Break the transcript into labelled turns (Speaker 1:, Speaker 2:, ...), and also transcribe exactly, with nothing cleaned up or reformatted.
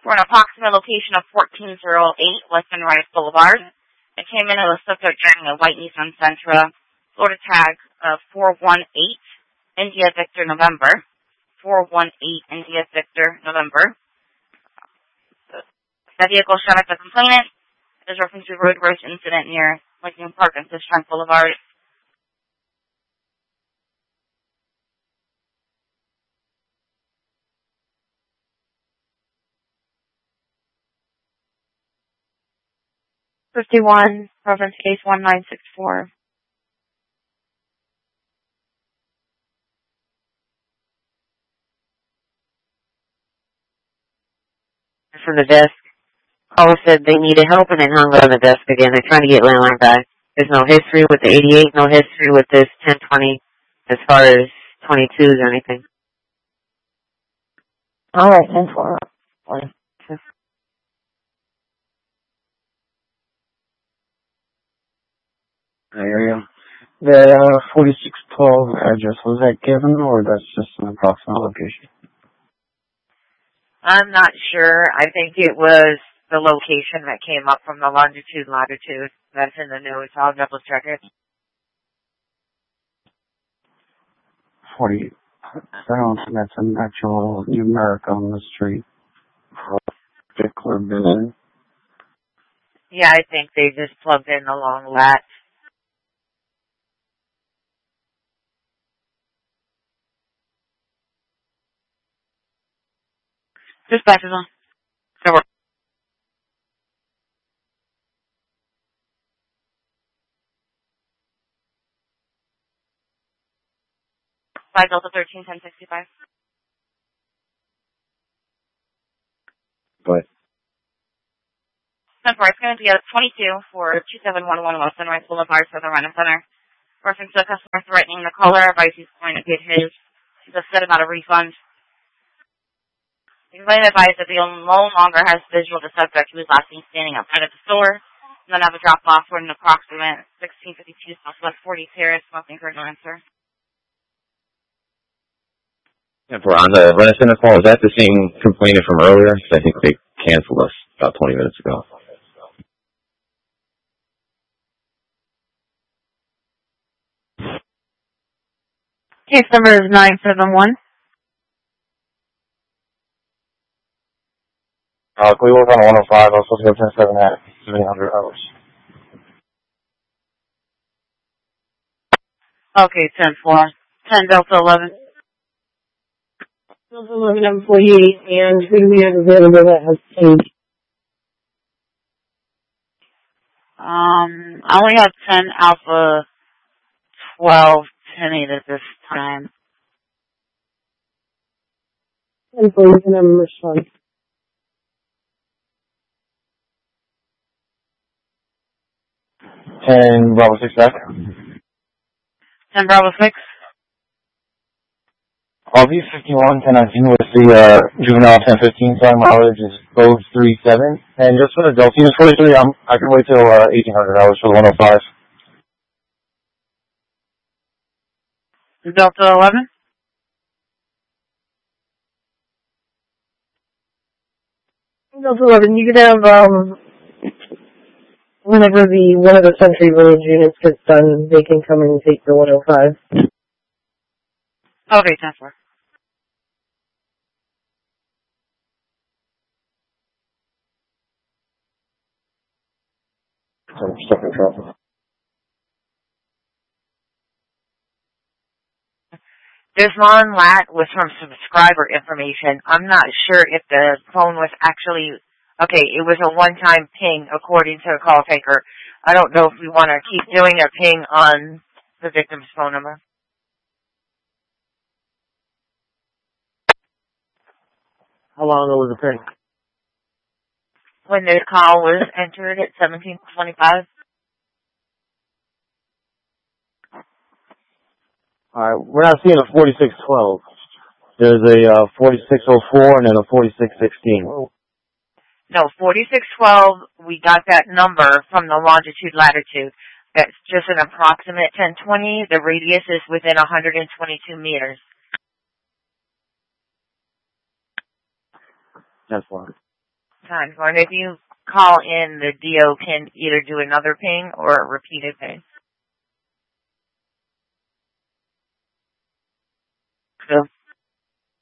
Speaker 1: for an approximate location of fourteen oh eight West Sunrise Boulevard. It came in and was flipped out driving a white Nissan Sentra, Florida tag of four one eight India Victor November. four one eight India Victor November. That vehicle shot at the complainant. It is reference to a road rash incident near Lincoln Park and Fish Trunk Boulevard. fifty-one, reference case one nine six four.
Speaker 2: From the desk. Caller said they needed help and then hung up on the desk again. They're trying to get landline back. There's no history with the eighty-eight, no history with this ten twenty as far as twenty-twos or anything.
Speaker 3: All right, ten four.
Speaker 4: I hear you. The uh, forty-six twelve address, was that given or that's just an approximate location?
Speaker 2: I'm not sure. I think it was the location that came up from the longitude, latitude. That's in the news. I'll double check it.
Speaker 4: forty. I don't think that's an actual numeric on the street. Particular building.
Speaker 2: Yeah, I think they just plugged in the long lat.
Speaker 1: Dispatch is on. So we're five Delta thirteen ten sixty five.
Speaker 4: But
Speaker 1: ten four, it's going to be a twenty-two for two seven one one West Sunrise Boulevard, Southern Rhino Center. Reference to a customer threatening the caller, advice he's going to get his. He's upset about a refund. He's going to advise that he no longer has visual of the subject who was last seen standing outside of the store, and then have a drop-off for an approximate sixteen fifty-two Southwest forty Terrace, nothing for no answer.
Speaker 5: Yeah, for on the Rhino Center call, is that the same complainant from earlier? Because I think they canceled us about twenty minutes ago.
Speaker 3: Case number is nine seven one.
Speaker 4: Uh, we work on one oh five. I was supposed to go ten seven at seven hundred hours.
Speaker 3: Okay, ten four. ten Delta eleven. Delta eleven employee, and who do we have available that has paid?
Speaker 1: Um, I only have ten Alpha twelve ten eight at this time.
Speaker 3: Employees and I'm respond.
Speaker 4: ten Bravo six back.
Speaker 1: ten Bravo six.
Speaker 4: R V fifty-one ten nineteen with the uh, juvenile ten fifteen. Sorry, mileage is code three seven. And just for the adult units forty-three, um, I can wait till uh, eighteen hundred hours for the one oh five.
Speaker 1: Delta eleven.
Speaker 3: Delta eleven, you can have, um, whenever the one of the Century Village units gets done, they can come and take the one oh five.
Speaker 1: Okay, ten four.
Speaker 4: I'm stuck in traffic.
Speaker 2: This long lat was from subscriber information. I'm not sure if the phone was actually, okay, it was a one-time ping according to the call taker. I don't know if we want to keep doing a ping on the victim's phone number.
Speaker 4: How long ago was the ping?
Speaker 2: When this call was entered at seventeen twenty-five.
Speaker 4: Alright, we're not seeing a forty-six twelve. There's a uh, forty-six oh four and then a forty-six sixteen.
Speaker 2: No, forty-six twelve, we got that number from the longitude latitude. That's just an approximate ten twenty. The radius is within one hundred twenty-two meters.
Speaker 4: That's fine.
Speaker 2: times. And if you call in, the D O can either do another ping or a repeated ping.